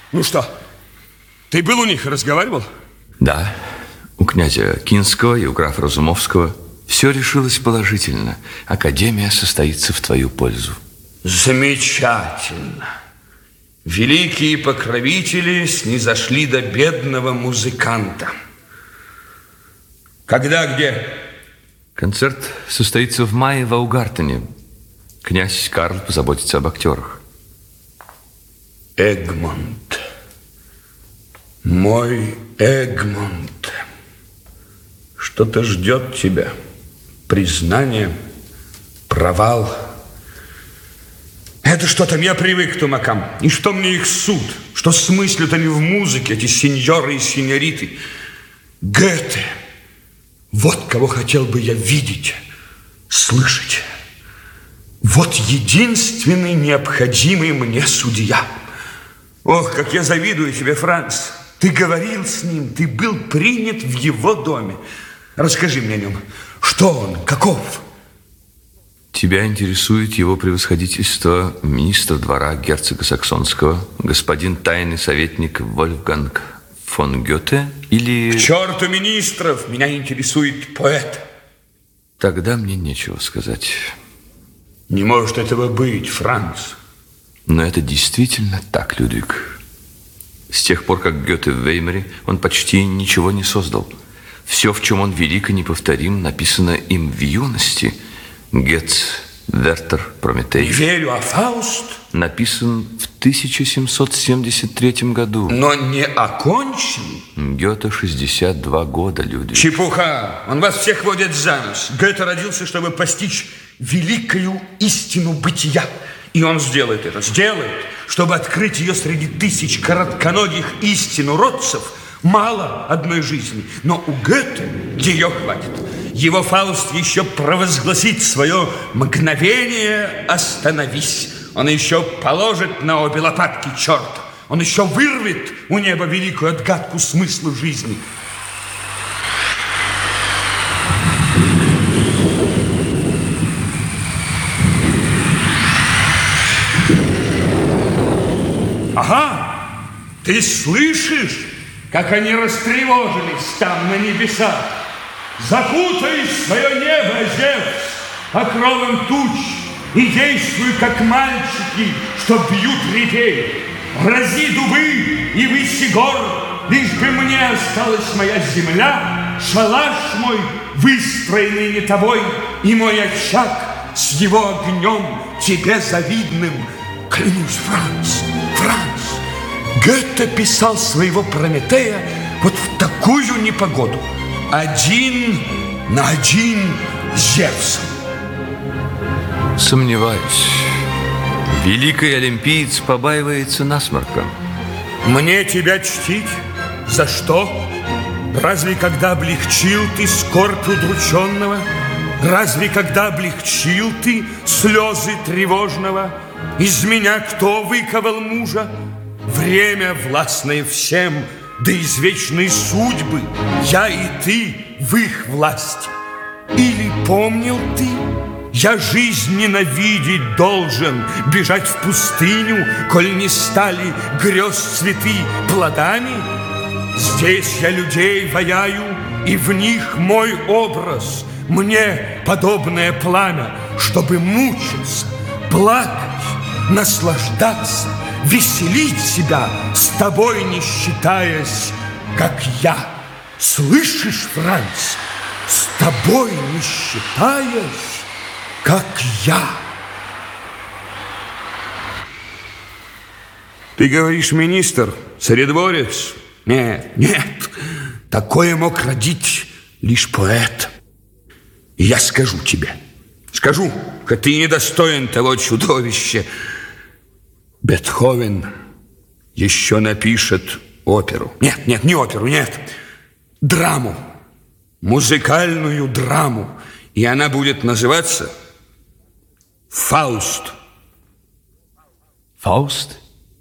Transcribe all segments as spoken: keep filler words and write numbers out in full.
Ну что, ты был у них и разговаривал? Да, у князя Кинского и у графа Разумовского. Все решилось положительно. Академия состоится в твою пользу. Замечательно. Великие покровители снизошли до бедного музыканта. Когда, где? Концерт состоится в мае в Аugартене. Князь Карл позаботится об актерах. Эгмонт. Мой Эгмонт. Что-то ждет тебя. Признание, провал. Это что там, я привык к тумакам. И что мне их суд? Что смыслят они в музыке, эти сеньоры и сеньориты? Гёте. Вот кого хотел бы я видеть, слышать. Вот единственный необходимый мне судья. Ох, как я завидую тебе, Франц. Ты говорил с ним, ты был принят в его доме. Расскажи мне о нем. Что он, каков? Тебя интересует его превосходительство министр двора герцога Саксонского, господин тайный советник Вольфганг фон Гёте или... К черту министров! Меня интересует поэт. Тогда мне нечего сказать. Не может этого быть, Франц. Но это действительно так, Людвиг. С тех пор, как Гёте в Веймаре, он почти ничего не создал. Все, в чем он велик и неповторим, написано им в юности. Гетц, Вертер, Прометей. Не верю, а Фауст? Написан в тысяча семьсот семьдесят третьем году. Но не окончен? Гёте шестьдесят два года, Людвиг. Чепуха! Он вас всех водит за нос. Гёте родился, чтобы постичь великую истину бытия. И он сделает это, сделает, чтобы открыть ее среди тысяч коротконогих истинуродцев. Мало одной жизни, но у Гёте ее хватит. Его Фауст еще провозгласит свое мгновение «Остановись». Он еще положит на обе лопатки черта. Он еще вырвет у неба великую отгадку смысла жизни. Ага, ты слышишь, как они растревожились там на небесах? Закутай свое небо, Зевс, покровом туч, и действуй, как мальчики, что бьют репей. Рази дубы и выси гор, лишь бы мне осталась моя земля, шалаш мой, выстроенный не тобой, и мой очаг с его огнем тебе завидным. Клянусь, Франц, Франц, Гёте писал своего Прометея вот в такую непогоду. Один на один с Зевсом. Сомневаюсь. Великий олимпиец побаивается насморка. Мне тебя чтить? За что? Разве когда облегчил ты скорбь удрученного? Разве когда облегчил ты слезы тревожного? Из меня кто выковал мужа? Время, властное всем, да извечные судьбы, я и ты в их власти. Или помнил ты, я жизнь ненавидеть должен, бежать в пустыню, коль не стали грез цветы плодами? Здесь я людей ваяю, и в них мой образ, мне подобное пламя, чтобы мучиться, плакать, наслаждаться, веселить себя, с тобой не считаясь, как я. Слышишь, Франц? С тобой не считаясь, как я. Ты говоришь, министр, царедворец? Нет, нет, такое мог родить лишь поэт. И я скажу тебе, скажу, хоть ты и недостоин того чудовища, Бетховен еще напишет оперу. Нет, нет, не оперу, нет. Драму. Музыкальную драму. И она будет называться «Фауст». Фауст?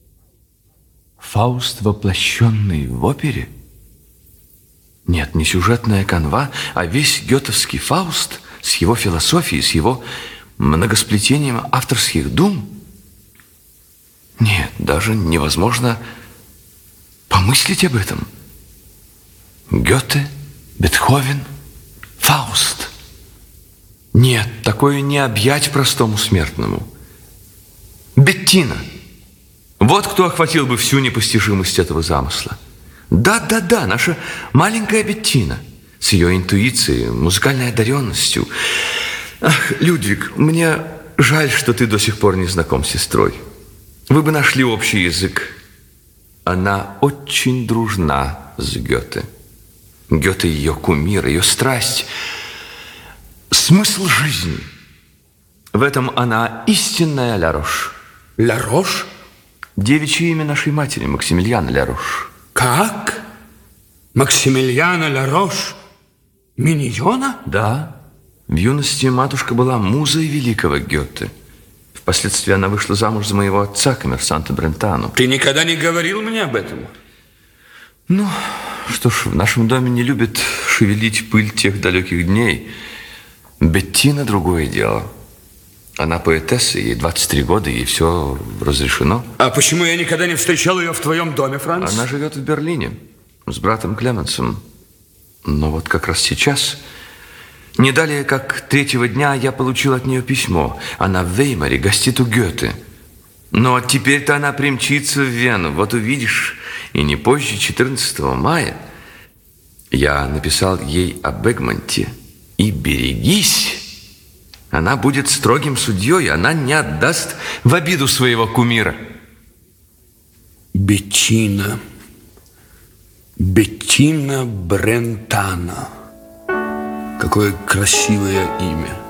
Фауст, воплощенный в опере? Нет, не сюжетная канва, а весь гётовский Фауст с его философией, с его многосплетением авторских дум. Нет, даже невозможно Помыслите об этом. Гёте, Бетховен, Фауст. Нет, такое не объять простому смертному. Беттина. Вот кто охватил бы всю непостижимость этого замысла. Да-да-да, наша маленькая Беттина. С ее интуицией, музыкальной одаренностью. Ах, Людвиг, мне жаль, что ты до сих пор не знаком с сестрой. Вы бы нашли общий язык. Она очень дружна с Гёте. Гёте ее кумир, ее страсть, смысл жизни. В этом она истинная Ля-Рош. Ля-Рош? Девичье имя нашей матери, Максимилиана Ля-Рош. Как? Максимилиана Ля-Рош? Миньона? Да. В юности матушка была музой великого Гёте. Впоследствии она вышла замуж за моего отца, коммерсанта Брентано. Ты никогда не говорил мне об этом? Ну, что ж, в нашем доме не любят шевелить пыль тех далеких дней. Беттина другое дело. Она поэтесса, ей двадцать три года, ей все разрешено. А почему я никогда не встречал ее в твоем доме, Франц? Она живет в Берлине с братом Клеменсом. Но вот как раз сейчас, не далее как третьего дня, я получил от нее письмо. Она в Веймаре гостит у Гёте. Но теперь-то она примчится в Вену, вот увидишь. И не позже четырнадцатого мая я написал ей об Эгмонте. И берегись, она будет строгим судьей, она не отдаст в обиду своего кумира. Беттина. Беттина Брентано. Какое красивое имя.